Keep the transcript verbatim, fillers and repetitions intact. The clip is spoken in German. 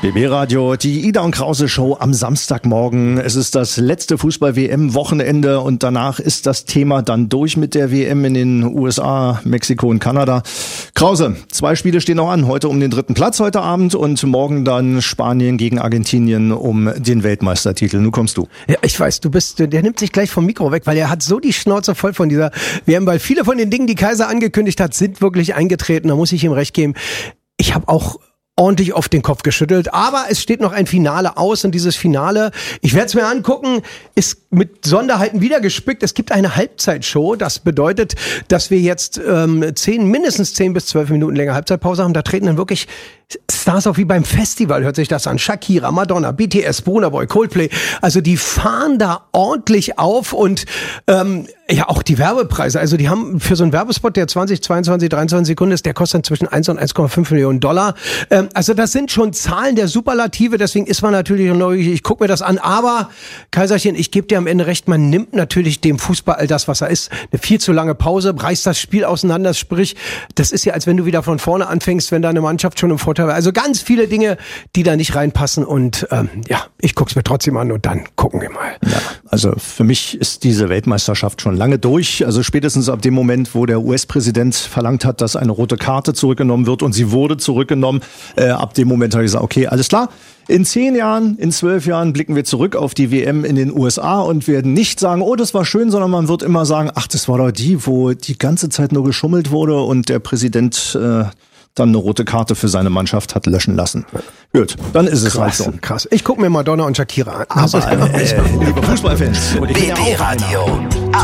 B B-Radio, die Ida und Krause Show am Samstagmorgen. Es ist das letzte Fußball-W M-Wochenende und danach ist das Thema dann durch mit der W M in den U S A, Mexiko und Kanada. Krause, zwei Spiele stehen noch an. Heute um den dritten Platz heute Abend und morgen dann Spanien gegen Argentinien um den Weltmeistertitel. Nun kommst du. Ja, ich weiß, du bist, der nimmt sich gleich vom Mikro weg, weil er hat so die Schnauze voll von dieser W M, weil viele von den Dingen, die Kaiser angekündigt hat, sind wirklich eingetreten. Da muss ich ihm recht geben. Ich habe auch ordentlich auf den Kopf geschüttelt, aber es steht noch ein Finale aus und dieses Finale, ich werde es mir angucken, ist mit Sonderheiten wieder gespickt. Es gibt eine Halbzeitshow, das bedeutet, dass wir jetzt ähm, zehn, mindestens zehn bis zwölf Minuten länger Halbzeitpause haben. Da treten dann wirklich Stars auf wie beim Festival, hört sich das an. Shakira, Madonna, B T S, Burna Boy, Coldplay. Also die fahren da ordentlich auf und ähm, ja auch die Werbepreise. Also die haben für so einen Werbespot, der zwanzig, zweiundzwanzig, dreiundzwanzig Sekunden ist, der kostet zwischen eins und eins Komma fünf Millionen Dollar. Ähm, also das sind schon Zahlen der Superlative, deswegen ist man natürlich neugierig. Ich gucke mir das an, aber Kaiserchen, ich gebe dir am Ende recht, man nimmt natürlich dem Fußball all das, was er ist. Eine viel zu lange Pause, reißt das Spiel auseinander, sprich, das ist ja, als wenn du wieder von vorne anfängst, wenn deine Mannschaft schon im Vorteil war. Also ganz viele Dinge, die da nicht reinpassen und ähm, ja, ich guck's mir trotzdem an und dann gucken wir mal. Ja, also für mich ist diese Weltmeisterschaft schon lange durch. Also spätestens ab dem Moment, wo der U S-Präsident verlangt hat, dass eine rote Karte zurückgenommen wird und sie wurde zurückgenommen, äh, ab dem Moment habe ich gesagt, okay, alles klar. In zehn Jahren, in zwölf Jahren blicken wir zurück auf die W M in den U S A und werden nicht sagen, oh, das war schön, sondern man wird immer sagen, ach, das war doch die, wo die ganze Zeit nur geschummelt wurde und der Präsident äh, dann eine rote Karte für seine Mannschaft hat löschen lassen. Gut, dann ist es krass, halt so. Krass. Ich gucke mir Madonna und Shakira an. Aber, äh, liebe Fußballfans. B B-Radio.